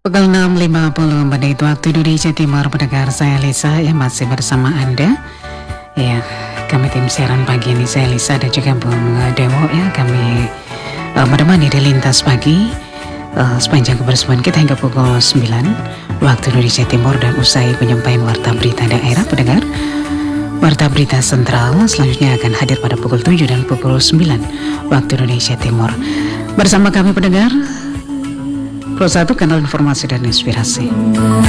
Pukul 6.50 menit waktu Indonesia Timur, pendengar, saya Lisa yang masih bersama Anda. Ya, kami tim siaran pagi ini, saya Lisa dan juga Bung Dewo ya, kami menemani di lintas pagi sepanjang kebersamaan kita hingga pukul 9 waktu Indonesia Timur, dan usai penyampaian warta berita daerah, pendengar, warta berita sentral selanjutnya akan hadir pada pukul 7 dan pukul 9 waktu Indonesia Timur. Bersama kami, pendengar, Pro 1 kanal informasi dan inspirasi.